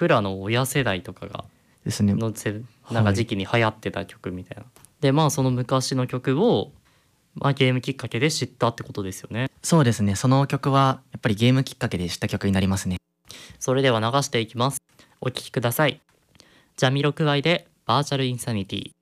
僕らの親世代とかがですね。 なんか時期に流行ってた曲みたいな。でまあその昔の曲を、ゲームきっかけで知ったってことですよね。 そうですね。その曲はやっぱりゲームきっかけで知った曲になりますね。 それでは流していきます。お聴きください。ジャミロクワイでバーチャルインサニティ。